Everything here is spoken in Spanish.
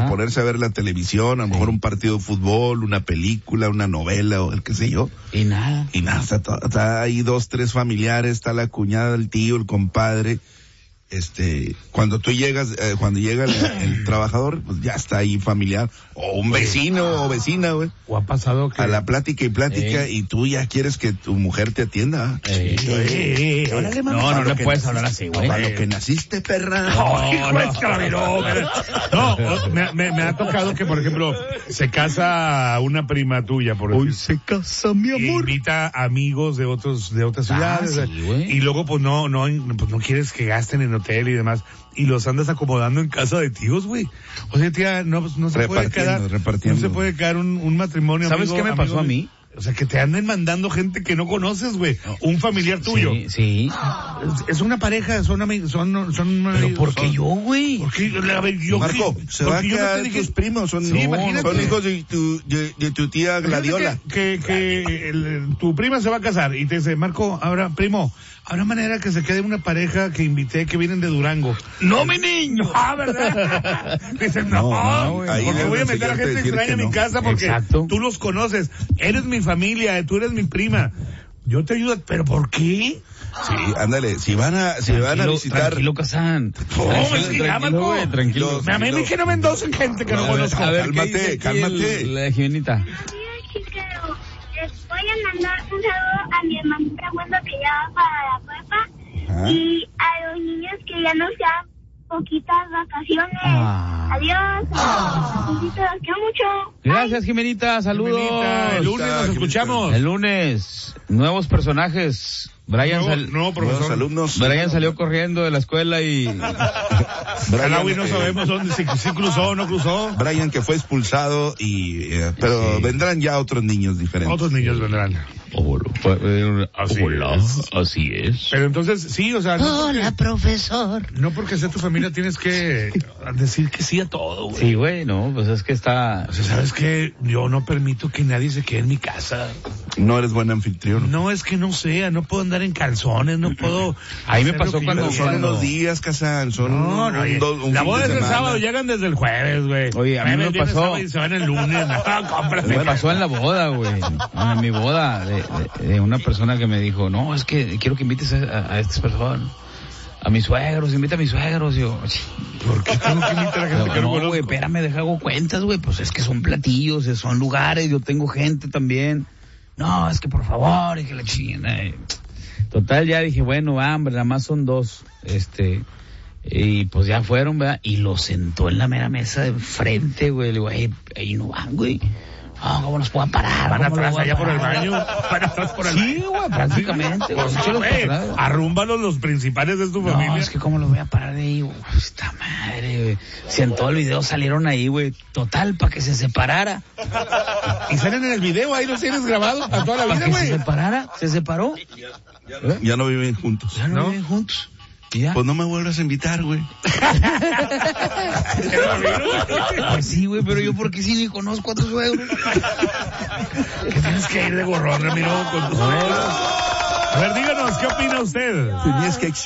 a ponerse a ver la televisión, a lo mejor un partido de fútbol, una película, una novela o el qué sé yo. Y nada, está ahí 2, 3 familiares, está la cuñada, el tío, el compadre. Cuando tú llegas, cuando llega el trabajador, pues ya está ahí familiar, o un vecino o vecina, güey. O ha pasado que... A la plática y tú ya quieres que tu mujer te atienda. Órale, mami. No le puedes hablar así, güey. Para lo que naciste, perra. No, me ha tocado que, por ejemplo, se casa una prima tuya, por Hoy decir, se casa mi y amor. invita amigos de otras ciudades, sí, güey. y luego pues no quieres que gasten en hotel y demás, y los andas acomodando en casa de tíos, güey. O sea, tía, no se puede quedar, no se puede quedar un matrimonio. ¿Sabes qué me pasó a mí? O sea, que te anden mandando gente que no conoces, güey. Un familiar tuyo. Sí. Es una pareja, son amigos, ¿Pero por qué yo, güey? Porque Marco, se va a quedar tus primos, son hijos de tu tía Gladiola. Que tu prima se va a casar y te dice, Marco, primo, habrá manera que se quede una pareja que invité que vienen de Durango. ¡No, mi niño! ¿Verdad? Dicen, porque voy a meter a gente extraña a mi casa porque tú los conoces. Eres mi familia, tú eres mi prima. Yo te ayudo, ¿pero por qué? Sí, ándale, si van a visitar... Tranquilo, Kazán. Tranquilo. A mí que no me endosen gente que no conozco. A ver, cálmate. La Jimenita. Les voy a mandar un saludo a mi hermano segundo que ya va para la prepa y a los niños que ya nos quedan poquitas vacaciones. Adiós. Los quiero mucho. Gracias, Jimenita. Saludos. Jimenita, el lunes nos escuchamos. El lunes, nuevos personajes. Nuevos alumnos. Brian salió corriendo de la escuela y... Brian, no sabemos dónde, si cruzó o no cruzó. Brian que fue expulsado pero vendrán ya otros niños diferentes. Otros niños vendrán. Así es. Pero entonces, sí, o sea... Hola, profesor. No porque sea tu familia tienes que decir que sí a todo, güey. Sí, güey, no, pues es que está... O sea, ¿sabes qué? Yo no permito que nadie se quede en mi casa. No eres buen anfitrión. No, es que no puedo andar en calzones, no puedo... Ahí me pasó cuando... Son los días, Kazán, son... La boda es el sábado, llegan desde el jueves, güey. Oye, a mí me pasó... Y se van el lunes. Me pasó en la boda, güey. En mi boda, de una persona que me dijo, no, es que quiero que invites a estas personas. A mis suegros, invita a mis suegros. Y yo, ¿por qué tengo que invitar a gente que no conozco? Güey, espérame, hago cuentas, güey. Pues es que son platillos, son lugares, yo tengo gente también. No, es que por favor, y que la chingada. Total, ya dije, bueno, hambre, nada más son 2. Y pues ya fueron, ¿verdad? Y lo sentó en la mera mesa de enfrente, güey. Le digo, ahí no van, güey. No, ¿cómo nos puedan parar? Van atrás allá por el baño. Van atrás por el baño. Sí, güey, prácticamente. Arrúmbalos los principales de tu familia. No, es que cómo los voy a parar de ahí, güey. Esta madre, güey. Si en todo el video salieron ahí, güey. Total, para que se separara. Y salen en el video, ahí los tienes grabados a toda la vida, güey. Para que se separara, se separó. Ya no viven juntos. Ya no viven juntos. ¿Ya? Pues no me vuelvas a invitar, güey. Pues sí, güey, pero yo porque sí ni conozco a tu suegro. Que tienes que ir de gorrón, Ramiro, con tus suegros. A ver, díganos, ¿qué opina usted? Tenías que